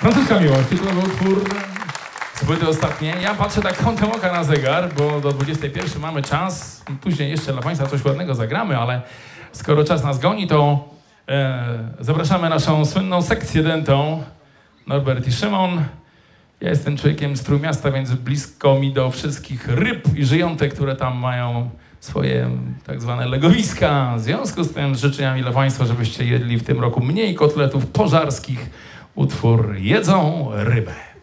Francuska miłość, to był utwór z płyty ostatniej. Ja patrzę tak kątem oka na zegar, bo do 21 mamy czas. Później jeszcze dla Państwa coś ładnego zagramy, ale skoro czas nas goni, to zapraszamy naszą słynną sekcję dentą. Norbert i Szymon. Ja jestem człowiekiem z Trójmiasta, więc blisko mi do wszystkich ryb i żyjątek, które tam mają swoje tak zwane legowiska. W związku z tym z życzeniami dla Państwa, żebyście jedli w tym roku mniej kotletów pożarskich. Utwór Jedzą rybę.